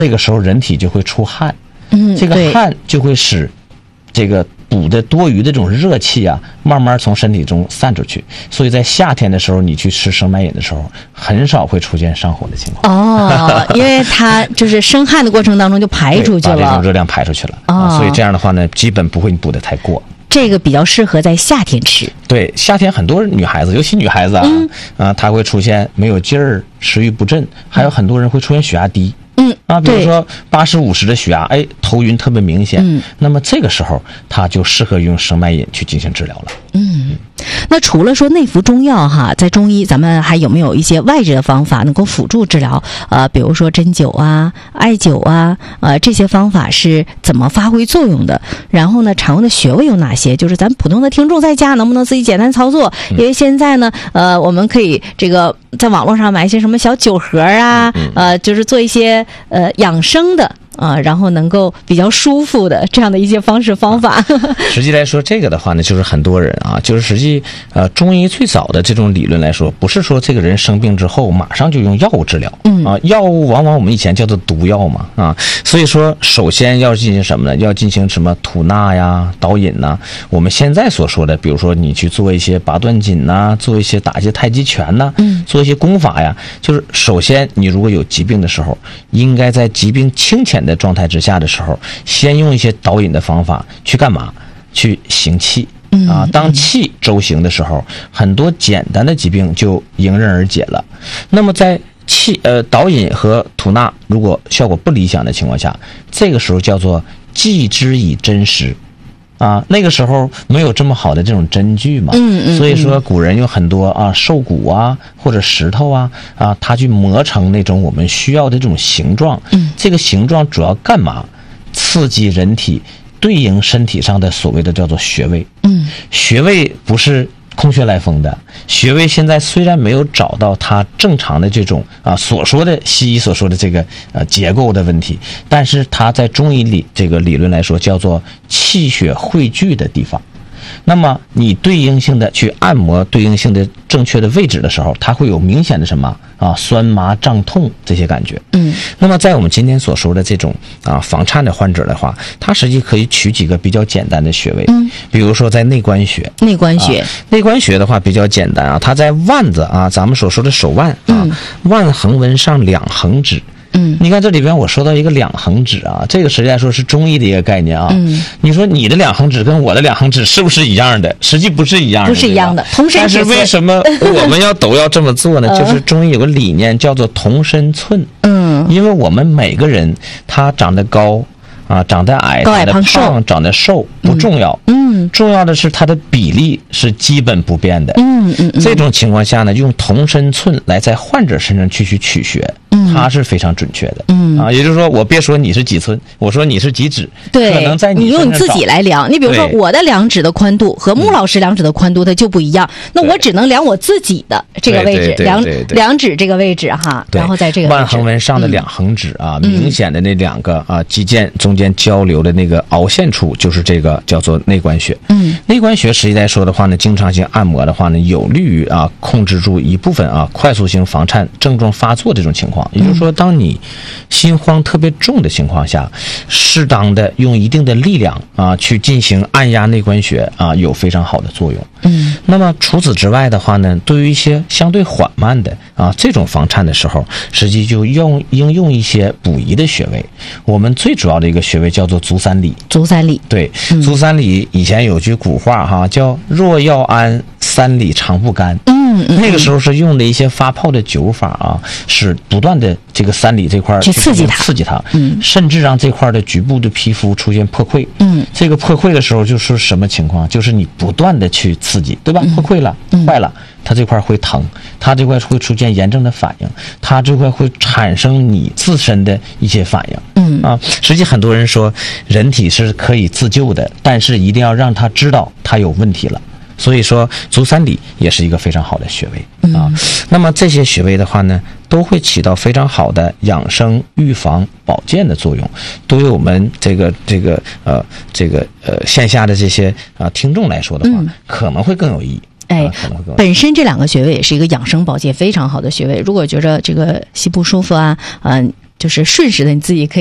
这个时候人体就会出汗，这个汗就会使这个补的多余的这种热气啊，慢慢从身体中散出去。所以在夏天的时候，你去吃生麦饮的时候，很少会出现上火的情况。 因为它就是生汗的过程当中就排出去了， 把这种热量排出去了。所以这样的话呢，基本不会补得太过。 这个比较适合在夏天吃。 对，夏天很多女孩子，尤其女孩子她会出现没有劲儿、食欲不振，还有很多人会出现血压低。比如说80-50的血压，头晕特别明显。那么这个时候，它就适合用生麦饮去进行治疗了。 那除了说内服中药哈，在中医咱们还有没有一些外治的方法能够辅助治疗？比如说针灸啊、艾灸啊，这些方法是怎么发挥作用的？然后呢，常用的穴位有哪些？就是咱普通的听众在家能不能自己简单操作？因为现在呢，我们可以这个在网络上买一些什么小酒盒啊，就是做一些养生的。然后能够比较舒服的这样的一些方式方法。 实际来说，这个的话呢，就是很多人就是实际中医最早的这种理论来说，不是说这个人生病之后马上就用药物治疗。药物往往我们以前叫做毒药嘛。所以说首先要进行什么呢？要进行什么吐纳呀、导引呐。我们现在所说的，比如说你去做一些拔断筋呐，做一些打一些太极拳呐，做一些功法呀，就是首先你如果有疾病的时候，应该在疾病清浅的状态之下的时候，先用一些导引的方法去干嘛？去行气当气周行的时候，很多简单的疾病就迎刃而解了。那么在导引和吐纳如果效果不理想的情况下，这个时候叫做剂之以针实。那个时候没有这么好的这种针具嘛，所以说古人用很多兽骨或者石头它去磨成那种我们需要的这种形状。这个形状主要干嘛？刺激人体对应身体上的所谓的叫做穴位。穴位不是空穴来风的，穴位现在虽然没有找到它正常的这种所说的西医所说的这个结构的问题，但是它在中医里这个理论来说叫做气血汇聚的地方。那么你对应性的去按摩对应性的正确的位置的时候，它会有明显的什么酸麻胀痛这些感觉。那么在我们今天所说的这种房颤的患者的话，他实际可以取几个比较简单的穴位。比如说在内关穴。内关穴的话比较简单它在腕子咱们所说的手腕腕横纹上两横指。你看这里边我说到一个两横指这个实际来说是中医的一个概念你说你的两横指跟我的两横指是不是一样的？实际不是一样的， 不是一样的。同身尺寸。 但是为什么我们都要这么做呢？就是中医有个理念叫做同身寸。因为我们每个人他长得高长得矮、长得胖、长得瘦不重要。重要的是它的比例是基本不变的。这种情况下呢，用同身寸来在患者身上去取穴，它是非常准确的。也就是说，我别说你是几寸，我说你是几指。 对， 可能在你用你自己来量。你比如说，我的两指的宽度和穆老师两指的宽度它就不一样，那我只能量我自己的这个位置，两指这个位置然后在这个位置腕横纹上的两横指明显的那两个肌腱中间交流的那个凹陷处，就是这个叫做内关穴。内关穴实际来说的话呢，经常性按摩的话呢，有利于控制住一部分快速性房颤症状发作这种情况。也就是说，当你心慌特别重的情况下，适当的用一定的力量去进行按压内关穴有非常好的作用。那么除此之外的话呢，对于一些相对缓慢的这种房颤的时候，实际就应用一些补益的穴位。我们最主要的一个穴位叫做足三里。对，足三里以前有句古话叫若要安，三里常不干。那个时候是用的一些发泡的灸法是不断的这个三里这块去刺激它， 甚至让这块的局部的皮肤出现破溃。这个破溃的时候就是什么情况？就是你不断的去刺激，对吧？破溃了，坏了，它这块会疼，它这块会出现炎症的反应，它这块会产生你自身的一些反应。实际很多人说人体是可以自救的，但是一定要让他知道他有问题了。所以说足三里也是一个非常好的穴位那么这些穴位的话呢，都会起到非常好的养生、预防、保健的作用，对于我们这个线下的这些听众来说的话，可能会更有意义。 本身这两个穴位也是一个养生保健非常好的穴位。如果觉着这个膝部舒服就是瞬时的你自己可以